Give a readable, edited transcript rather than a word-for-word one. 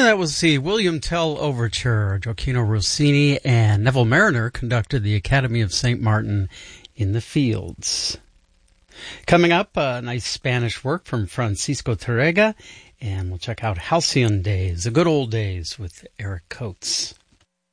that was the William Tell Overture. Gioacchino Rossini and Neville Marriner conducted the Academy of St. Martin in the Fields. Coming up, a nice Spanish work from Francisco Tárrega, and we'll check out Halcyon Days, the good old days with Eric Coates.